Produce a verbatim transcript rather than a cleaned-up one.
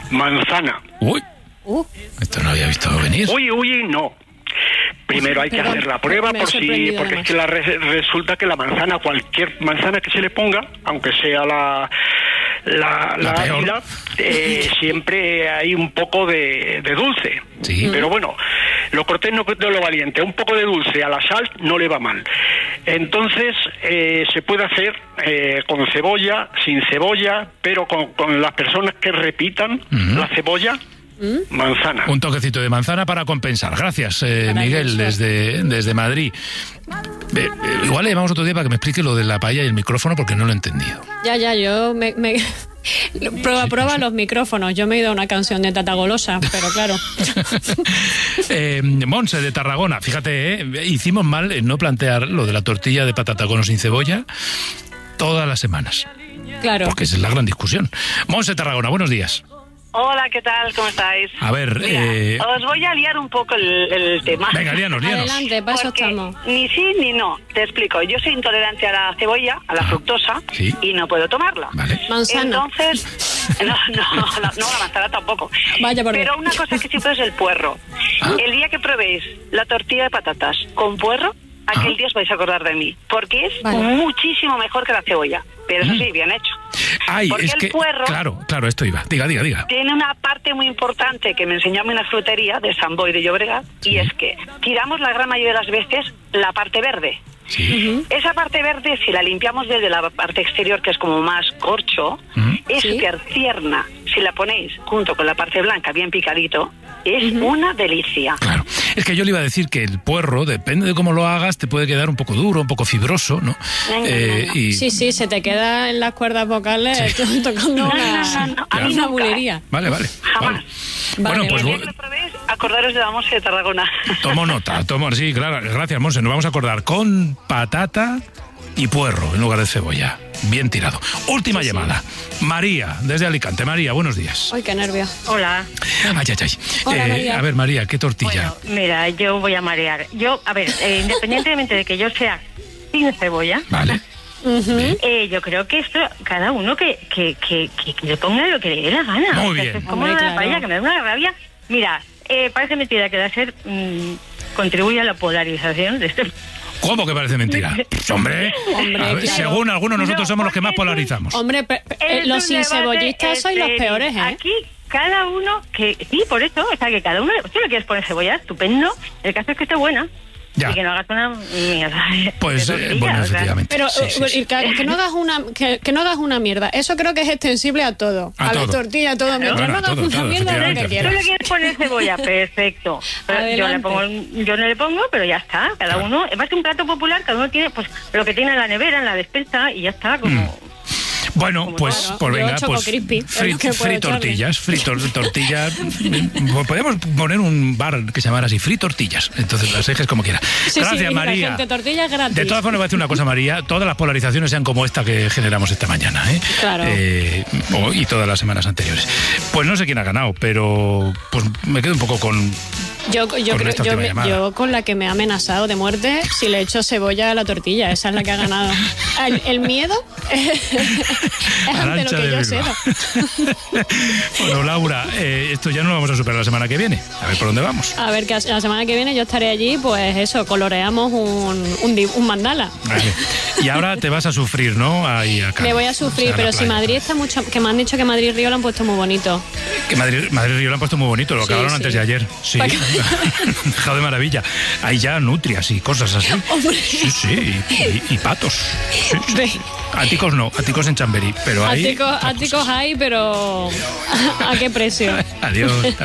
Manzana. Uy, Uh, esto no había visto venir. Uy, uy, no. Primero hay que Perdón, hacer la prueba me he por si, sorprendido porque es además. que la re- resulta que la manzana, cualquier manzana que se le ponga, aunque sea la la, La la peor. ácida, eh, siempre hay un poco de, de dulce. Sí. Pero bueno, lo cortés no es lo valiente. Un poco de dulce a la sal no le va mal. Entonces eh, se puede hacer eh, con cebolla, sin cebolla, pero con, con las personas que repitan Ujú. la cebolla. Manzana. Un toquecito de manzana para compensar. Gracias, eh, Miguel, desde, desde Madrid. Eh, eh, igual le llamamos otro día para que me explique lo de la paella y el micrófono, porque no lo he entendido. ya, ya, yo me... me... Prueba, prueba los micrófonos. Yo me he ido a una canción de Tata Golosa, pero claro. eh, Monse, de Tarragona. Fíjate, eh, hicimos mal en no plantear lo de la tortilla de patata con o sin cebolla todas las semanas, Claro. porque esa es la gran discusión. Monse, Tarragona, buenos días. Hola, ¿qué tal? ¿Cómo estáis? A ver, Mira, eh, os voy a liar un poco el, el tema. venga, líanos, líanos. Adelante, para eso Porque estamos. ni sí ni no. Te explico. Yo soy intolerante a la cebolla, a la Ah, fructosa, sí. y no puedo tomarla. Vale. Manzana. Entonces, no, no, la, no, la manzana tampoco. Vaya por Pero Dios. una cosa que sí puedo es el puerro. Ah. El día que probéis la tortilla de patatas con puerro, aquel Ah. día os vais a acordar de mí. Porque es Vale. muchísimo mejor que la cebolla. Pero eso Mm. sí, bien hecho. Ay, Porque es el que... puerro- Claro, claro, esto iba. Diga, diga, diga. Tiene una parte muy importante que me enseñó a mí una frutería de San Boi de Llobregat, Sí. y es que tiramos la gran mayoría de las veces la parte verde. Sí. Esa parte verde, si la limpiamos desde la parte exterior, que es como más corcho, Ujú. es Sí. súper tierna. Si la ponéis junto con la parte blanca, bien picadito, es una delicia. Claro. Es que yo le iba a decir que el puerro, depende de cómo lo hagas, te puede quedar un poco duro, un poco fibroso, ¿no? No, no, Eh, no, no. y... Sí, sí, se te queda en las cuerdas vocales tocando No, una, no, no, no, a mí una nunca, bulería. Vale, vale. Jamás. vale. Vale, Bueno, pues El vale. día que lo probéis, acordaros de la Monse de Tarragona. tomo nota, tomo, sí, claro, gracias, Monse, nos vamos a acordar con patata y puerro en lugar de cebolla. Bien tirado. Última llamada. María, desde Alicante. María, buenos días. Ay, qué nervio. Hola. Ay, ay, ay. Hola, Eh, María. a ver, María, ¿qué tortilla? Bueno, mira, yo voy a marear. Yo, a ver, eh, independientemente de que yo sea sin cebolla, Vale. Bien. eh, yo creo que esto, cada uno que, que, que, que, que le ponga lo que le dé la gana. Muy O sea, bien. Es como Hombre, la claro. paella, que me da una rabia. Mira, eh, parece mentira que de ser mm, contribuye a la polarización de este... ¿Cómo que parece mentira? Hombre, Hombre, a ver, claro. según algunos nosotros No, somos los que más porque es un- polarizamos. Hombre, pe- pe- eh, Es los un sin debate cebollistas sois los estéril. peores, ¿eh? Aquí cada uno que... Sí, por eso, o sea, que cada uno... Si le quieres poner cebolla, estupendo. El caso es que esté buena. Ya. Y que no hagas una mierda. Pues, de eh, tortilla, bueno, o sea. efectivamente. Pero Sí, sí, eh, sí. Que, que no hagas una que, que no hagas una mierda. Eso creo que es extensible a todo. A A, todo. la tortilla, a todo. Mientras Bueno, no a hagas todo, una todo, mierda, lo que efectivamente. Tú quieras. le quieres poner cebolla, perfecto. Pero yo, le Adelante. pongo, yo no le pongo, pero ya está. Cada Claro. uno, más que un plato popular, cada uno tiene pues lo que tiene en la nevera, en la despensa, y ya está. Como Bueno, Como pues, claro. pues Yo venga, Choco pues Crispy, es free, lo que puedo free echarle. tortillas, free tor- tortillas. Podemos poner un bar que se llamara así, free tortillas. Entonces las ejes como quiera. Sí, Gracias, sí, la María. gente, tortillas gratis. De todas formas, voy a decir una cosa, María. Todas las polarizaciones sean como esta que generamos esta mañana, ¿eh? Claro. Eh, o- y todas las semanas anteriores. Pues no sé quién ha ganado, pero pues me quedo un poco con... Yo, yo, con creo, esta yo, última me- llamada. yo con la que me ha amenazado de muerte, si le echo cebolla a la tortilla, esa es la que ha ganado. El, el miedo es ante lo Arantxa que de yo Bilbao. cedo. Bueno, Laura, eh, esto ya no lo vamos a superar la semana que viene. A ver por dónde vamos. A ver, que la semana que viene yo estaré allí, pues eso, coloreamos un, un, di- un mandala. Vale. Y ahora te vas a sufrir, ¿no? Ahí acá. Me voy a sufrir, O sea, en la pero si playa. Madrid está mucho... Que me han dicho que Madrid Río lo han puesto muy bonito. Que Madrid, Madrid Río lo han puesto muy bonito, lo Sí, acabaron sí. antes de ayer. Sí, Pa' que- dejado de maravilla. Hay ya nutrias y cosas así. Hombre. Sí, sí, y, y- y patos. Sí, sí. Ve. Áticos no, áticos en Chamberí, pero hay... Áticos, áticos hay, pero ¿a qué precio? Adiós.